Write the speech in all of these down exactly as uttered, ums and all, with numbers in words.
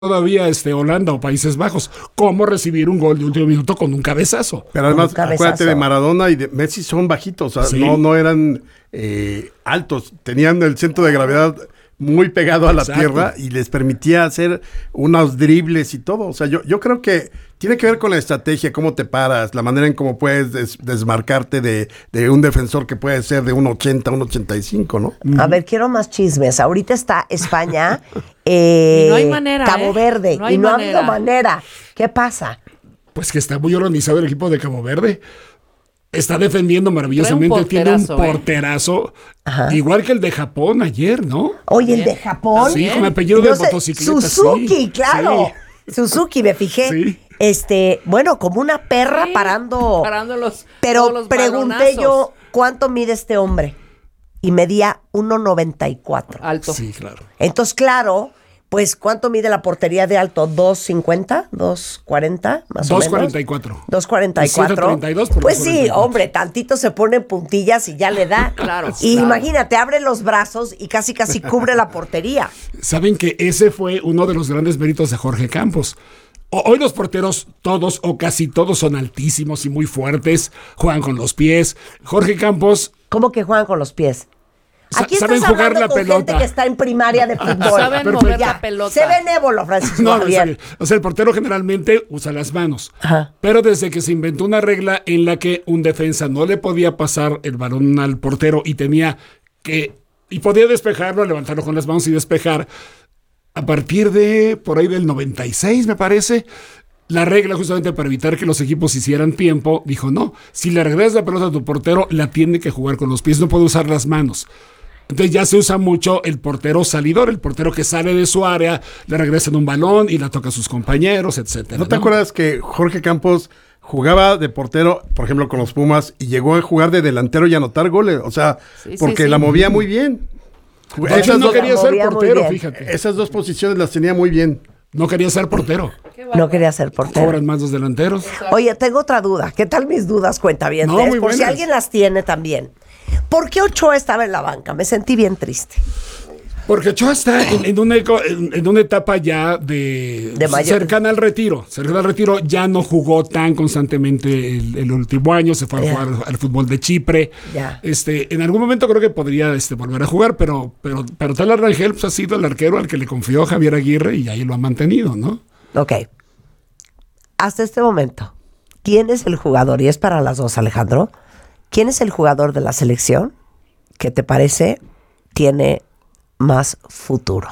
todavía este, Holanda o Países Bajos. ¿Cómo recibir un gol de último minuto con un cabezazo? Pero además, cabezazo. acuérdate de Maradona y de Messi son bajitos, o sea, Sí. no, no eran eh, altos, tenían el centro de gravedad muy pegado a la Exacto. tierra y les permitía hacer unos dribles y todo. O sea, yo, yo creo que tiene que ver con la estrategia, cómo te paras, la manera en cómo puedes des- desmarcarte de, de un defensor que puede ser de uno ochenta, uno ochenta y cinco, ¿no? A ver, quiero más chismes. Ahorita está España, eh, Y no hay manera, Cabo ¿eh? Verde, No hay y no manera. ha habido manera. ¿Qué pasa? Pues que está muy organizado el equipo de Cabo Verde. Está defendiendo maravillosamente. Trae un Tiene un porterazo, ¿eh? porterazo. Ajá. Igual que el de Japón ayer, ¿no? Oye, el de Japón. Sí, con apellido Yo de sé, motocicleta. Suzuki, sí. claro. Sí. Suzuki, me fijé. Sí. Este, bueno, como una perra Sí, parando. parando los- Pero todos los pregunté balonazos. yo, ¿cuánto mide este hombre? Y medía uno noventa y cuatro. Alto. Sí, claro. Entonces, claro, pues, ¿cuánto mide la portería de alto? ¿dos cincuenta? ¿dos cuarenta? Más o dos menos. cuarenta y cuatro. dos cuarenta y cuatro. ciento treinta y dos por Pues sí, dos cuarenta y cuatro. hombre, tantito se pone en puntillas y ya le da. Claro, Y claro. imagínate, abre los brazos y casi casi cubre la portería. Saben que ese fue uno de los grandes méritos de Jorge Campos. O- Hoy los porteros, todos o casi todos, son altísimos y muy fuertes, juegan con los pies. Jorge Campos ¿Cómo que juegan con los pies? Sa- Aquí saben estás jugar hablando la con pelota. gente que está en primaria de fútbol. Saben Perfecto. mover Ya, la pelota. sé benévolo, Francisco No, no, Javier. está bien. O sea, el portero generalmente usa las manos. Ajá. Pero desde que se inventó una regla en la que un defensa no le podía pasar el balón al portero y tenía que... Y podía despejarlo, levantarlo con las manos y despejar. A partir de por ahí del noventa y seis, me parece, la regla justamente para evitar que los equipos hicieran tiempo, dijo no, si le regresas la pelota a tu portero, la tiene que jugar con los pies, no puede usar las manos. Entonces ya se usa mucho el portero salidor, el portero que sale de su área, le regresan un balón y la toca a sus compañeros, etcétera. ¿No te acuerdas que Jorge Campos jugaba de portero, por ejemplo, con los Pumas, y llegó a jugar de delantero y anotar goles? O sea, Sí, sí, porque sí. la movía muy bien. De hecho, Esas no dos, quería la ser movía muy portero, bien. fíjate. esas dos posiciones las tenía muy bien. No quería ser portero. No quería ser portero. Cobran más los delanteros. Oye, tengo otra duda. ¿Qué tal mis dudas, cuentavientes? No, muy Por si buenas. alguien las tiene también. ¿Por qué Ochoa estaba en la banca? Me sentí bien triste. Porque Ochoa está en, en una, eco- en- en una etapa ya de, De mayor- cercana al retiro. Cercana al retiro, ya no jugó tan constantemente el, el último año, se fue Ya. a jugar al fútbol de Chipre. Ya. Este, en algún momento creo que podría este, volver a jugar, pero, pero, pero Talar Rangel pues, ha sido el arquero al que le confió Javier Aguirre y ahí lo ha mantenido, ¿no? Ok. Hasta este momento, ¿quién es el jugador? Y es para las dos, Alejandro. ¿Quién es el jugador de la selección que te parece tiene más futuro?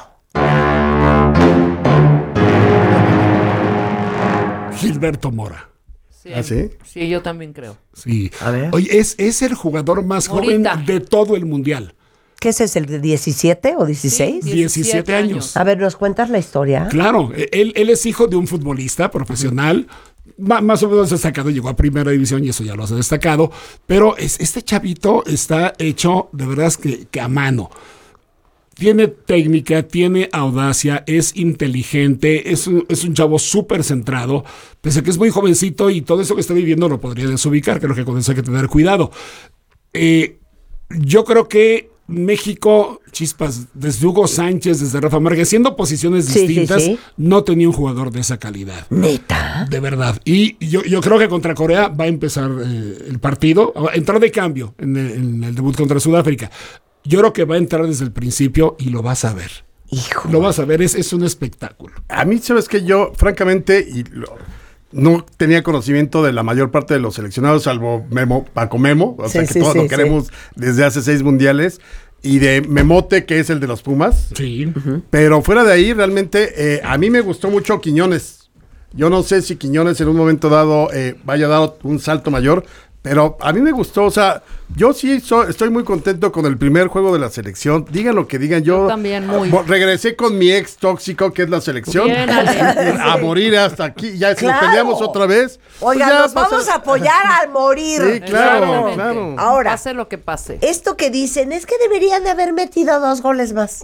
Gilberto Mora. Sí, ¿Ah, sí? Sí, yo también creo. Sí. A ver. Oye, es, es el jugador más Morita. joven de todo el mundial. ¿Qué es ese, el de diecisiete o dieciséis? Sí, diecisiete años. A ver, ¿nos cuentas la historia? Claro, él, él es hijo de un futbolista profesional, ma- más o menos destacado, llegó a primera división y eso ya lo hace destacado, pero es, este chavito está hecho de verdad es que, que a mano. Tiene técnica, tiene audacia, es inteligente, es un, es un chavo súper centrado, pese a que es muy jovencito y todo eso que está viviendo lo podría desubicar, creo que con eso hay que tener cuidado. Eh, yo creo que México, chispas, desde Hugo Sánchez, desde Rafa Márquez, siendo posiciones Sí, sí, distintas, sí. no tenía un jugador de esa calidad. Neta. De verdad. Y yo, yo creo que contra Corea va a empezar eh, el partido. Entró de cambio en el, en el debut contra Sudáfrica. Yo creo que va a entrar desde el principio y lo vas a ver. Hijo. Lo vas a ver, es, es un espectáculo. A mí, sabes que yo, francamente, y lo- no tenía conocimiento de la mayor parte de los seleccionados, salvo Memo, Paco Memo, o Sí, sea que sí, todos sí, lo sí. queremos desde hace seis mundiales, y de Memote, que es el de los Pumas. Sí. Pero fuera de ahí, realmente, eh, a mí me gustó mucho Quiñones. Yo no sé si Quiñones en un momento dado eh, vaya a dar un salto mayor, pero a mí me gustó, o sea, yo sí so- estoy muy contento con el primer juego de la selección. Digan lo que digan, yo, Yo también, muy. bo- regresé con mi ex tóxico, que es la selección, Bien, Ale. a morir hasta aquí. Ya si nos Claro. peleamos otra vez. pues Oigan, ya nos pasa- vamos a apoyar al morir. Sí, claro, Exactamente. claro. Ahora, Pase lo que pase. esto que dicen es que deberían de haber metido dos goles más.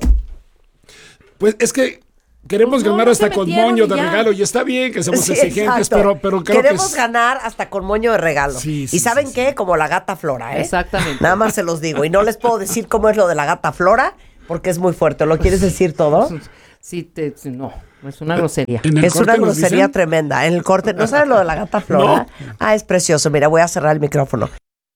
Pues es que queremos Pues no, ganar no hasta se con metieron moño y de ya. regalo y está bien que seamos Sí, exigentes, exacto. pero, pero creo Queremos que es- ganar hasta con moño de regalo. Sí, sí, ¿Y saben sí, qué? Como la gata Flora, ¿eh? Exactamente. Nada más se los digo. Y no les puedo decir cómo es lo de la gata Flora, porque es muy fuerte. ¿Lo quieres decir todo? Sí, te, sí, no. Es una grosería. En el Es corte una nos grosería dicen, tremenda. En el corte, ¿no sabes lo de la gata Flora? Ah, es precioso. Mira, voy a cerrar el micrófono.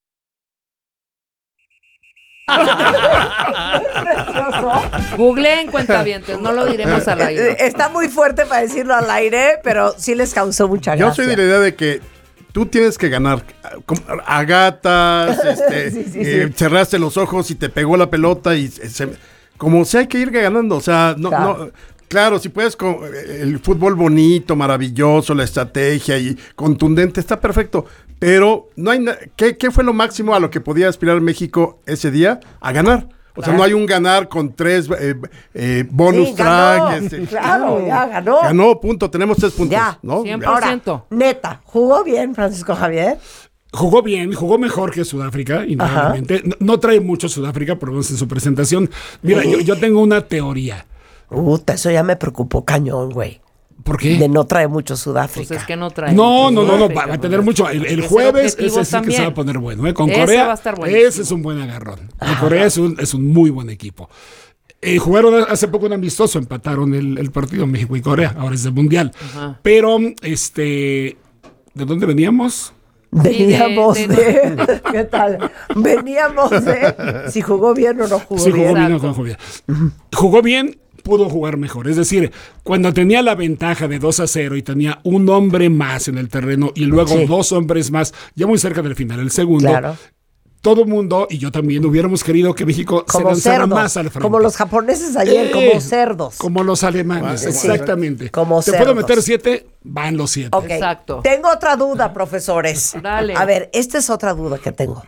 Googleen cuentavientes, no lo diremos al aire. Está muy fuerte para decirlo al aire, pero sí les causó mucha gracia. Yo soy de la idea de que tú tienes que ganar. Como a gatas, este, Sí, sí, eh, sí. cerraste los ojos y te pegó la pelota y se- como sea hay que ir ganando. O sea, no, Claro. no. Claro, si puedes con el fútbol bonito, maravilloso, la estrategia y contundente, está perfecto. Pero no hay na- ¿qué, qué fue lo máximo a lo que podía aspirar México ese día? A ganar. O sea, no hay un ganar con tres eh, eh, bonus Sí, ganó. track. este, Claro, ya ganó. Ganó, punto. Tenemos tres puntos. Ya. ¿no? Siempre. Ya. Ahora, Ciento. neta, ¿jugó bien Francisco Javier? Jugó bien, jugó mejor que Sudáfrica, indudablemente. No, no trae mucho Sudáfrica, por lo menos en su presentación. Mira, yo, yo tengo una teoría. Puta, eso ya me preocupó cañón, güey. ¿Por qué? De no traer mucho Sudáfrica. Pues es que no trae. No, no, no, no, Sudáfrica, va, va a pues, tener mucho. El, el es jueves, objetivo ese sí que se también. va a poner bueno. ¿eh? Con Ese Corea, va a estar buenísimo. ese es un buen agarrón. Con Corea es un, es un muy buen equipo. Eh, jugaron hace poco un amistoso, empataron el, el partido México y Corea, ahora es del Mundial. Ajá. Pero, este, ¿de dónde veníamos? Veníamos Sí, de, de- ¿Qué tal? Veníamos de si jugó bien o no jugó Sí, jugó bien. bien, o Exacto. no jugó bien. Jugó bien, pudo jugar mejor. Es decir, cuando tenía la ventaja de dos a cero y tenía un hombre más en el terreno y luego Sí. dos hombres más, ya muy cerca del final, el segundo, Claro. todo el mundo y yo también hubiéramos querido que México se Como lanzara cerdos. más al frente. Como los japoneses ayer, Eh, como cerdos. Como los alemanes, Sí. exactamente. Como Te puedo cerdos. meter siete, van los siete. Ok. Exacto. Tengo otra duda, profesores. Dale. A ver, esta es otra duda que tengo.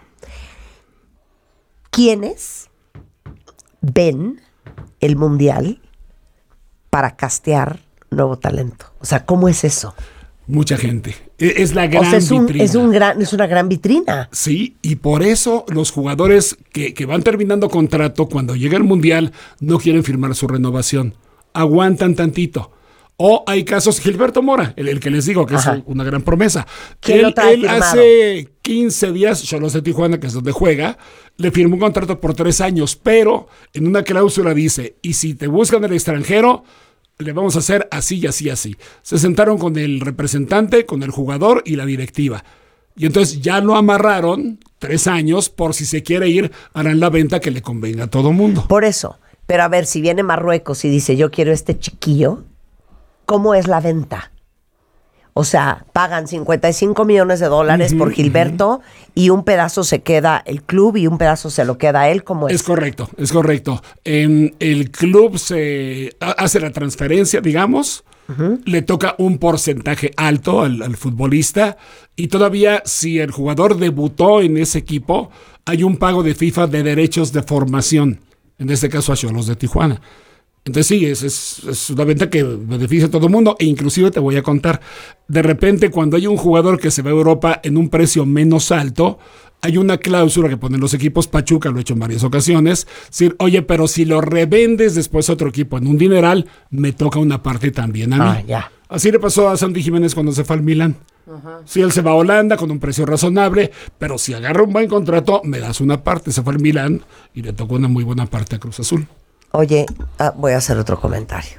¿Quiénes ven el mundial para castear nuevo talento? O sea, ¿cómo es eso? Mucha gente. E- Es la gran O sea, es, un, vitrina. es, un gran, es una gran vitrina. Sí, y por eso los jugadores que, que van terminando contrato cuando llega el Mundial no quieren firmar su renovación. Aguantan tantito. O hay casos, Gilberto Mora, el, el que les digo que Ajá. es una gran promesa. ¿Quién Él, lo trae él firmado? hace quince días, Xolos de Tijuana, que es donde juega, le firmó un contrato por tres años, pero en una cláusula dice, y si te buscan el extranjero, le vamos a hacer así y así y así. Se sentaron con el representante, con el jugador y la directiva. Y entonces ya lo amarraron tres años por si se quiere ir, harán la venta que le convenga a todo mundo. Por eso. Pero a ver, si viene Marruecos y dice, yo quiero este chiquillo, ¿cómo es la venta? O sea, pagan cincuenta y cinco millones de dólares por Gilberto y un pedazo se queda el club y un pedazo se lo queda él, ¿cómo es? Es correcto, es correcto. En el club se ha- hace la transferencia, digamos, le toca un porcentaje alto al, al futbolista y todavía si el jugador debutó en ese equipo, hay un pago de FIFA de derechos de formación, en este caso a Xolos de Tijuana. Entonces sí, es, es, es una venta que beneficia a todo el mundo e inclusive te voy a contar, de repente cuando hay un jugador que se va a Europa en un precio menos alto, hay una cláusula que ponen los equipos, Pachuca lo ha hecho en varias ocasiones, decir, oye, pero si lo revendes después a otro equipo en un dineral, me toca una parte también a mí. Ah, ya. Así le pasó a Santi Jiménez cuando se fue al Milán. Si él se va a Holanda con un precio razonable, pero si agarra un buen contrato, me das una parte. Se fue al Milán y le tocó una muy buena parte a Cruz Azul. Oye, ah, voy a hacer otro comentario.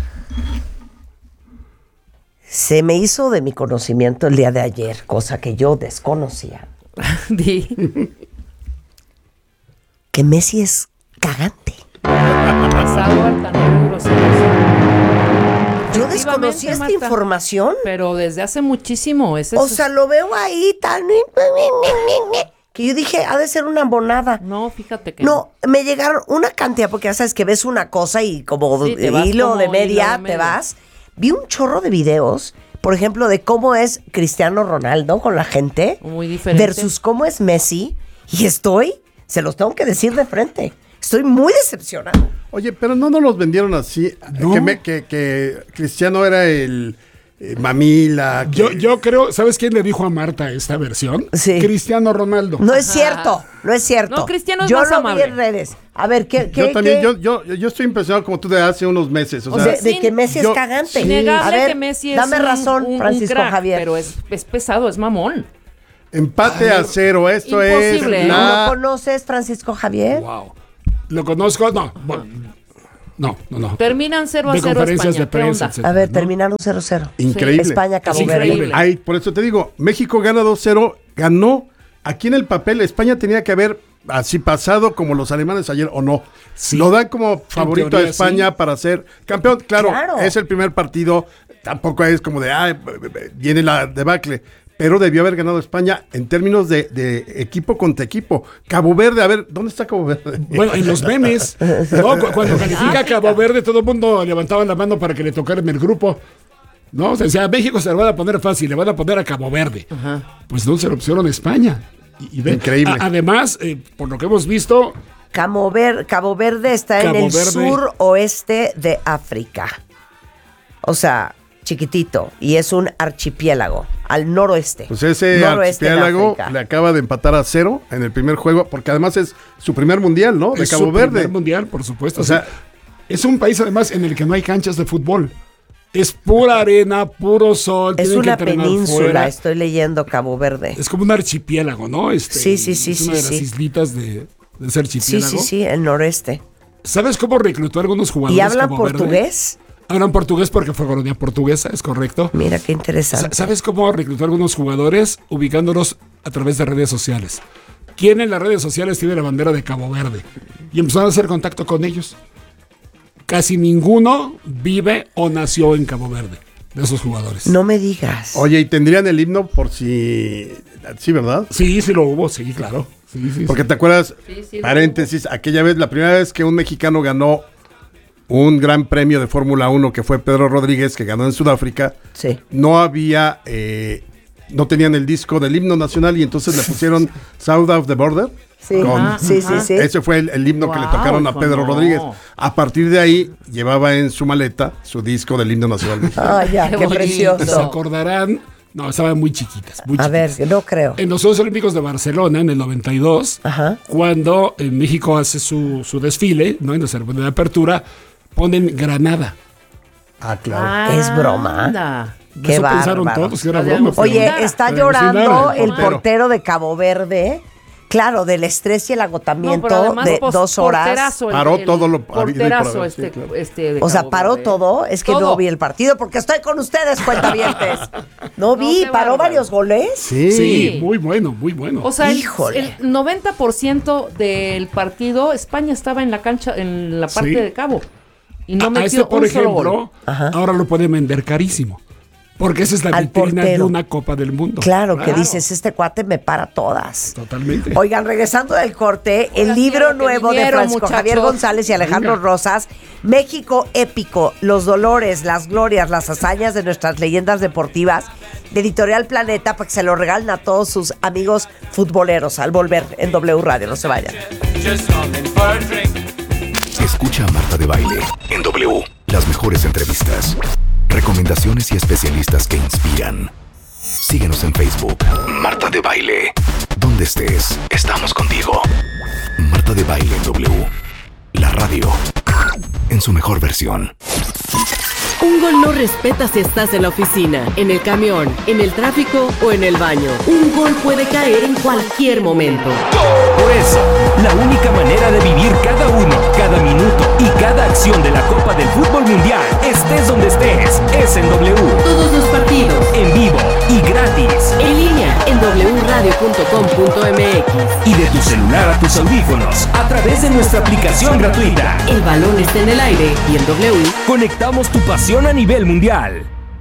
Se me hizo de mi conocimiento el día de ayer, cosa que yo desconocía, Di. que Messi es cagante. Pasado altanero, grosero. Yo Efectivamente, desconocía esta Marta. información. Pero desde hace muchísimo. Ese O es- sea, lo veo ahí tan... que yo dije, ha de ser una abonada. No, fíjate que No, me llegaron una cantidad, porque ya sabes que ves una cosa y como Sí, te vas hilo como de hilo media de te media. vas. Vi un chorro de videos, por ejemplo, de cómo es Cristiano Ronaldo con la gente. Muy diferente. Versus cómo es Messi. Y estoy, se los tengo que decir de frente, estoy muy decepcionada. Oye, pero no nos los vendieron así. No. Que, me- que, que Cristiano era el eh, mamila. que- Yo, yo creo, ¿sabes quién le dijo a Marta esta versión? Sí. Cristiano Ronaldo. No es cierto, no es cierto. No, Cristiano es yo más lo amable. vi en redes. A ver, ¿qué? qué Yo también, qué? yo, yo, yo estoy impresionado como tú de hace unos meses. O, O sea, sea, de que Messi yo- es cagante. Innegable A ver, que Messi es dame un- razón, un- un Francisco crack, Javier. pero es, es pesado, es mamón. empate a cero. Esto Imposible, es ¿eh? ¿No la- lo conoces, Francisco Javier? Wow. ¿Lo conozco? No. Bueno, No, no, no. Terminan cero a De cero conferencias España. de prensa, ¿Qué onda? etcétera, A ver, ¿no? terminaron cero cero. Increíble. España, Cabo Es Verde. increíble. Ay, por eso te digo, México gana dos cero, ganó. Aquí en el papel, España tenía que haber así pasado como los alemanes ayer o no. Sí. Lo dan como favorito teoría, a España sí. para ser campeón. Claro, Claro. es el primer partido, tampoco es como de, ah, viene la debacle. Pero debió haber ganado España en términos de, de equipo contra equipo. Cabo Verde, a ver, ¿dónde está Cabo Verde? Bueno, en los memes, ¿no? Cu- cuando califica a Cabo Verde, todo el mundo levantaba la mano para que le tocaran el grupo. ¿No? O sea, decía, a México se le van a poner fácil, le van a poner a Cabo Verde. Pues no, se lo pusieron a España. Y, y ve, Increíble. a- además, eh, por lo que hemos visto, Cabo, Ver- Cabo Verde está Cabo en el Verde. sur oeste de África. O sea, chiquitito. Y es un archipiélago al noroeste. Pues ese Noroeste de archipiélago África. le acaba de empatar a cero en el primer juego, porque además es su primer mundial, ¿no? De es Cabo su Verde. primer mundial, por supuesto. O O sea, sea, es un país además en el que no hay canchas de fútbol. Es pura arena, puro sol. Es tienen que una entrenar península, fuera. estoy leyendo Cabo Verde. Es como un archipiélago, ¿no? Este, Sí, sí, sí, es una sí, de las sí. islitas de, de ese Sí, archipiélago. sí, sí, el noreste. ¿Sabes cómo reclutó a algunos jugadores? ¿Y hablan Cabo Verde? portugués? Hablan portugués porque fue colonia portuguesa, es correcto. Mira qué interesante. Sa- ¿Sabes cómo reclutó a algunos jugadores? Ubicándolos a través de redes sociales. ¿Quién en las redes sociales tiene la bandera de Cabo Verde? Y empezaron a hacer contacto con ellos. Casi ninguno vive o nació en Cabo Verde, de esos jugadores. No me digas. Oye, y tendrían el himno por si... Sí, ¿verdad? Sí, sí lo hubo, sí, claro. Sí, sí, Porque sí. te acuerdas, Sí, sí, paréntesis, aquella vez, la primera vez que un mexicano ganó un gran premio de Fórmula uno, que fue Pedro Rodríguez, que ganó en Sudáfrica, Sí. no había, eh, no tenían el disco del himno nacional y entonces le pusieron South of the Border. Sí, Con- Ajá, sí, sí, sí. Ese fue el, el himno que le Guau, tocaron a hijo, Pedro no. Rodríguez. A partir de ahí, llevaba en su maleta su disco del himno nacional mexicano. Ah, ya, Qué qué, bonito. Se precioso. acordarán, no, estaban muy chiquitas, muy A ver, chiquitas. no creo. En los Juegos Olímpicos de Barcelona, en el noventa y dos, Ajá. cuando eh, México hace su, su desfile, ¿no? En la ceremonia de apertura, ponen Granada. Ah, claro. Es broma. Anda. Qué Eso pensaron bárbaro. todos que era La de broma. pero- Oye, Claro. está Pero llorando alucinaba el el portero de Cabo Verde. Claro, del estrés y el No, agotamiento pero además, de pues, dos horas. porterazo, el- Paró el todo lo habido y por porterazo haber, este, sí, claro. este de O sea, Cabo paró Verde. todo. Es que no Todo. vi el partido porque estoy con ustedes, cuentavientes. No vi, qué paró bárbaro. varios goles. Sí. Sí, muy bueno, muy bueno. O sea, el, Híjole. el noventa por ciento del partido, España estaba en la cancha, en la parte Sí. de Cabo. Y no a, a metió este, por un solo gol. ejemplo, Ajá. ahora lo pueden vender carísimo. Porque esa es la Al vitrina de portero. una Copa del Mundo. Claro, que dices, este cuate me para todas. Totalmente. Oigan, regresando del corte, el Ahora libro quiero que nuevo de vinieron, Francisco muchachos. Javier González y Alejandro Venga. Rosas, México épico, los dolores, las glorias, las hazañas de nuestras leyendas deportivas, de Editorial Planeta, para que se lo regalen a todos sus amigos futboleros al volver en W Radio. No se vayan. Escucha a Marta de Baile en W. Las mejores entrevistas, recomendaciones y especialistas que inspiran. Síguenos en Facebook. Marta de Baile. Donde estés, estamos contigo. Marta de Baile en W. La radio. En su mejor versión. Un gol no respeta si estás en la oficina, en el camión, en el tráfico o en el baño. Un gol puede caer en cualquier momento. Por eso, la única manera de vivir cada uno, cada minuto y cada acción de la Copa del Fútbol Mundial, estés donde estés, es en W. Todos los partidos, En vivo y gratis. en línea, en w radio punto com punto m x. Y de tu celular a tus audífonos, a través de nuestra aplicación gratuita. El balón está en el aire y en W. Conectamos tu pasión a nivel mundial.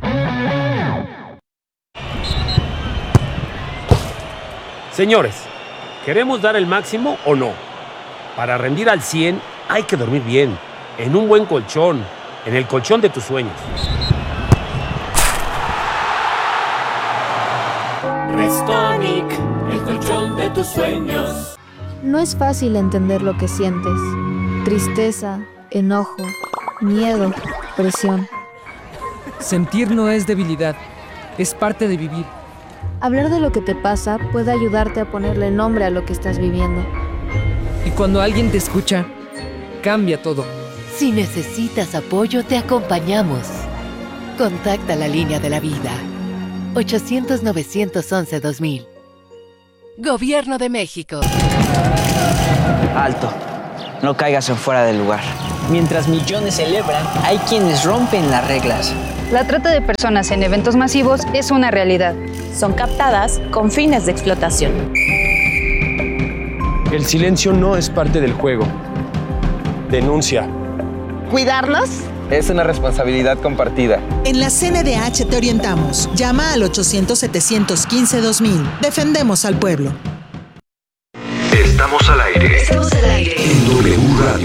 Señores, ¿queremos dar el máximo o no? Para rendir al cien hay que dormir bien, en un buen colchón, en el colchón de tus sueños. Restonic, el colchón de tus sueños. No es fácil entender lo que sientes. Tristeza, enojo, miedo, presión. Sentir no es debilidad, es parte de vivir. Hablar de lo que te pasa puede ayudarte a ponerle nombre a lo que estás viviendo. Y cuando alguien te escucha, cambia todo. Si necesitas apoyo, te acompañamos. Contacta la línea de la vida. ochocientos, novecientos once, dos mil. Gobierno de México. Alto. No caigas en fuera del lugar. Mientras millones celebran, hay quienes rompen las reglas. La trata de personas en eventos masivos es una realidad. Son captadas con fines de explotación. El silencio no es parte del juego. Denuncia. ¿Cuidarlas? Es una responsabilidad compartida. En la C N D H te orientamos. Llama al ochocientos, setecientos quince, dos mil. Defendemos al pueblo. Estamos al aire. Estamos al aire. En W Radio.